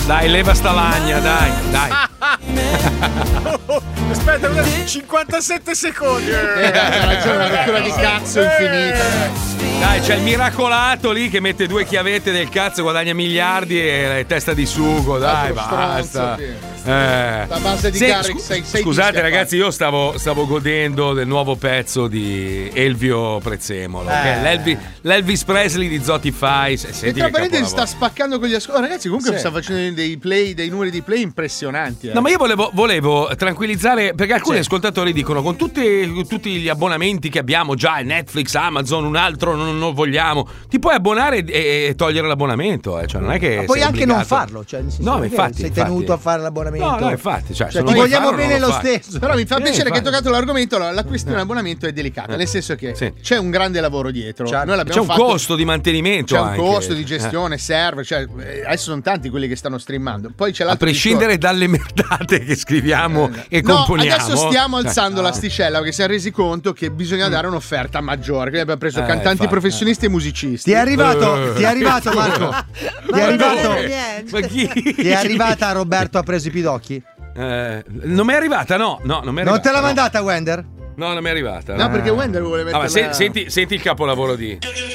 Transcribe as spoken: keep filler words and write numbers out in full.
Dai, leva sta lagna, dai, dai. Aspetta, cinquantasette secondi. Eh, c'è una lettura di cazzo infinita. Dai, c'è il miracolato lì che mette due chiavette del cazzo, guadagna miliardi e testa di sugo, dai, basta. Eh. La base di Se, Garrick, scu- sei, sei scusate ragazzi, io stavo, stavo godendo del nuovo pezzo di Elvio Prezzemolo, Eh. che è l'Elvi- l'Elvis Presley di Zotify. E Senti tra che parentesi capolavoro. sta spaccando con gli ascolti. Oh, ragazzi, comunque Sì. sta facendo dei play, dei numeri di play impressionanti. Eh. No, ma io volevo, volevo tranquillizzare, perché alcuni Sì. ascoltatori dicono con tutti, tutti gli abbonamenti che abbiamo già, Netflix, Amazon, un altro non, non vogliamo, ti puoi abbonare e, e togliere l'abbonamento, eh. Cioè non è che Ma puoi sei anche obbligato. non farlo, cioè nel senso no, non è infatti, che sei infatti. tenuto a fare l'abbonamento. No, no, infatti, cioè, Cioè, se ti non vuoi vogliamo farlo, bene non lo lo fai. stesso. Però mi fa Eh, piacere che hai infatti. toccato l'argomento. La, la questione dell'abbonamento è delicata, nel senso che Sì. c'è un grande lavoro dietro. Certo. Noi C'è l'abbiamo un fatto, costo di mantenimento c'è un anche. costo di Eh. gestione, server. Cioè, eh, adesso sono tanti quelli che stanno streamando. Poi c'è A l'altro prescindere dalle merdate che scriviamo e No, componiamo. adesso stiamo Cioè, alzando no. l'asticella perché si è resi conto che bisogna dare un'offerta maggiore. Quindi abbiamo preso Eh, cantanti infatti, professionisti e musicisti. Ti è arrivato, Eh. ti è arrivato Marco? Ti è arrivato? Ma chi? Ti è arrivata Roberto ha preso i pidocchi? Eh, non mi è arrivata, no, no, non mi è Non arrivata. te l'ha no. mandata Wender? No, non mi è arrivata. No, perché Wender vuole mettere. Ah, ma se- senti, senti il capolavoro di.